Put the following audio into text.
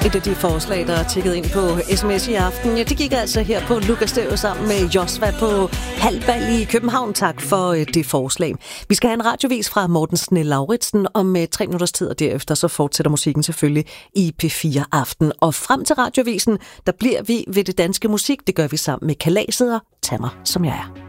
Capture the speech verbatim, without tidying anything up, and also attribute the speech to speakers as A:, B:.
A: Et af de forslag, der er tækket ind på sms i aften, ja, det gik altså her på Lukas Stæv sammen med Josva på Halbal i København. Tak for det forslag. Vi skal have en radiovis fra Morten Snell-Lauritsen om tre minutters tid, og derefter så fortsætter musikken selvfølgelig i P fire Aften. Og frem til radiovisen, der bliver vi ved det danske musik. Det gør vi sammen med Kalaset og Tag mig, som jeg er.